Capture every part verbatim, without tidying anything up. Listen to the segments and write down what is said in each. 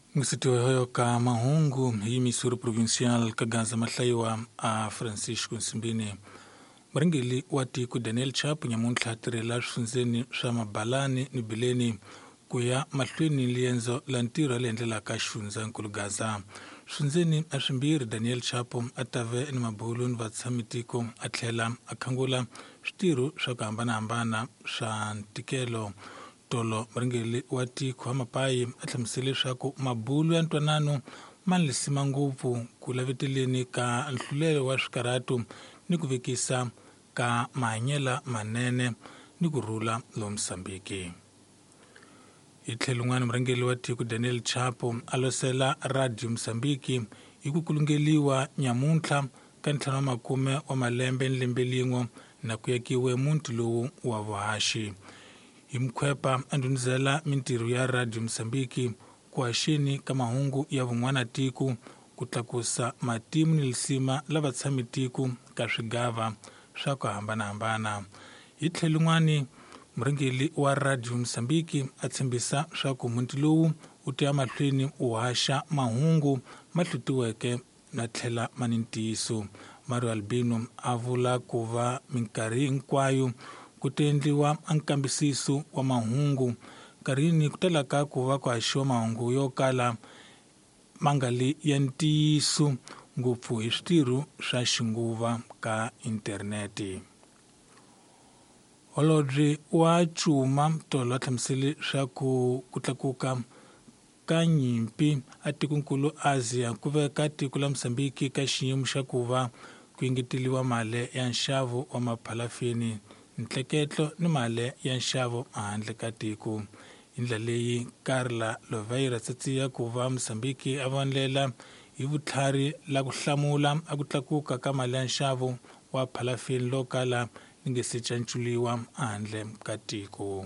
Msito hoyo ka mahungu hii Misuru provincial kaganza mahlaiwa a Francisco Nsimbini Marangeli wati ku Daniel Chapu nyamuntla hatirela shunzeni shama balani ni bileni kuya mahlweni lienzo lantiro alendela ka shunza nkulugaza shunzeni ashimbiri Daniel Chapu atave ni mabulun vatsamitiko atlela akangula shtiru shakambana ambana shantikelo tolo Marangeli wati kwa mapai atlamsili shaku mabulu ya ntwanano manlisima nguvu kulaveteleni ka nhlulele wa shikaratu ni kuvikisa ka mahanyela manene ni kurula lo Msambiki. Ithlelungwana Marangeli wati ku Daniel Chapu alosela Radio Msambiki ikukulungeliwa nyamuntla ka ntlhanu makume wa malembe nlembelingo na kuyakiwe muntu lowu wa vuhashi. Imkwepa andunzela mintiru ya Radio Msambiki kwa shini kama hungu ya vungwana tiku kutlakusa matimu nilisima lava tsami tiku kashigava shaka hambana hambana. Ithlelungwani Marangeli wa Radio Msambiki atsembisa shaku muntilowu utea mahlweni uhasha mahungu mahlutiweke na thlela manintisu. Mario Albino avula kuva minkari inkwayo kutendliwa ankambisisu wa mahungu karini kutalaka kuva kwa shio mahungu yokala mangali ya ntisu ngupfu hishtiru sha shinguva ka interneti. Olodri wa chuma tolo atlamsili sha kutlakuka ka nyimpi atikunkulu Asia kuveka tikula Msambiki ka xiyimo xa kuva kuingitiliwa male ya nxavo wa maphalafini ntleketlo ni male ya nxavo ahandle ka tiko. Indlela leyi Carla Loveira tsatsiya kuva Msambiki avonlela hi vutlhari la ku hlamula a ku tlakuka ka male ya nxavo wa phalafini lokala ni nge se canculiwa ahandle ka tiko.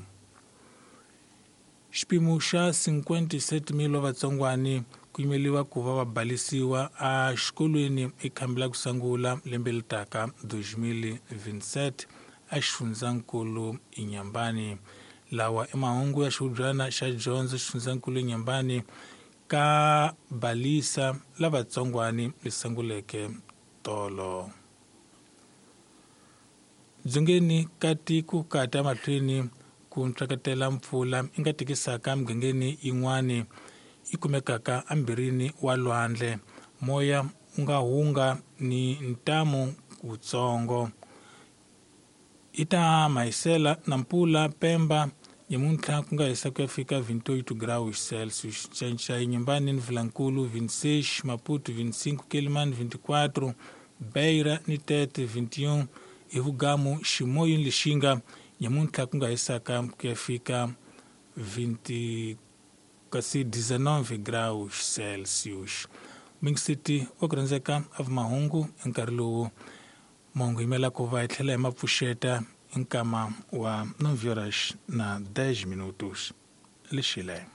Xipimo xa cinquanta-sete mil wa vatsongwani ku yimeliwa kuva va balisiwa a xikolweni ikhambela ku sangula lembe litaka dois mil vinte-sete a xifundzankulu Inyambani. Lawa i mahungu ya xihubyana xa dyondzo xifundzankulu Inyambani ka balisa lavatsongwani lisanguleke tolo. Dzongeni ka tiko ka ta mahlweni ku ntswakatela mpfula inga tikisaka migangeni yin'wani ikumekaka ambirini wa lwandle. Moya unga hunga ni ntamu kutsongo ita maisela na mpula Pemba nyamuntla kunga hisa kuyafika vinte-oito graus Celsius. Chancha Inyambani ni Vilankulu vinte-seis, Maputo vinte-cinco, Quelimane vinte-quatro, Beira ni Tete vinte e um, Ivugamu Shimoyo ni Lixinga nyamuntla kunga hisa kuyafika vinte kasi dezenove graus Celsius. Ming City okuranzeka av mahungu enkarhi lowu mongo imela kuva ithlela hi mapfuxeta inkama wa nove horas na dez minutos. Lixile.